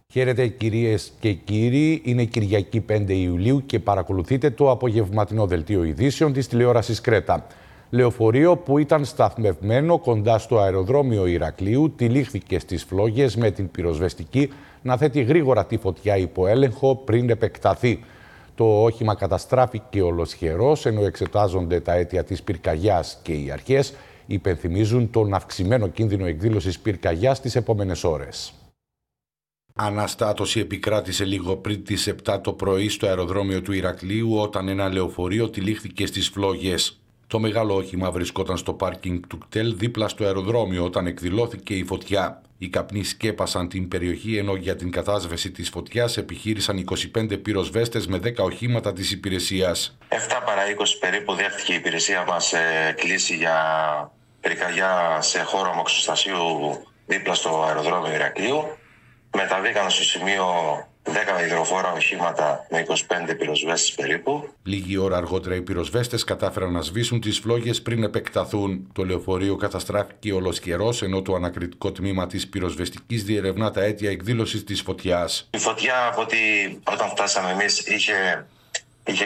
Χαίρετε κυρίες και κύριοι, είναι Κυριακή 5 Ιουλίου και παρακολουθείτε το απογευματινό δελτίο ειδήσεων της τηλεόρασης Κρέτα. Λεωφορείο που ήταν σταθμευμένο κοντά στο αεροδρόμιο Ηρακλείου τυλίχθηκε στις φλόγες με την πυροσβεστική να θέτει γρήγορα τη φωτιά υπό έλεγχο πριν επεκταθεί. Το όχημα καταστράφηκε ολοσχερός ενώ εξετάζονται τα αίτια της πυρκαγιάς και οι αρχές υπενθυμίζουν τον αυξημένο κίνδυνο εκδήλωσης πυρκαγιάς τις επόμενες ώρες. Αναστάτωση επικράτησε λίγο πριν τις 7 το πρωί στο αεροδρόμιο του Ηρακλείου όταν ένα λεωφορείο τυλίχθηκε στις φλόγες. Το μεγάλο όχημα βρισκόταν στο πάρκινγκ του κτέλ δίπλα στο αεροδρόμιο όταν εκδηλώθηκε η φωτιά. Οι καπνοί σκέπασαν την περιοχή ενώ για την κατάσβεση της φωτιάς επιχείρησαν 25 πυροσβέστες με 10 οχήματα της υπηρεσίας. 7 παρά 20 περίπου δέχτηκε η υπηρεσία μας κλήση για πυρκαγιά σε χώρο αμαξοστασίου δίπλα στο αεροδρόμιο Ηρακλείου. Μεταβήκαν στο σημείο 10 υδροφόρα οχήματα με 25 πυροσβέστες περίπου. Λίγη ώρα αργότερα οι πυροσβέστες κατάφεραν να σβήσουν τις φλόγες πριν επεκταθούν. Το λεωφορείο καταστράφηκε ολοσχερός ενώ το ανακριτικό τμήμα της πυροσβεστικής διερευνά τα αίτια εκδήλωσης της φωτιάς. Η φωτιά από ότι όταν φτάσαμε εμείς είχε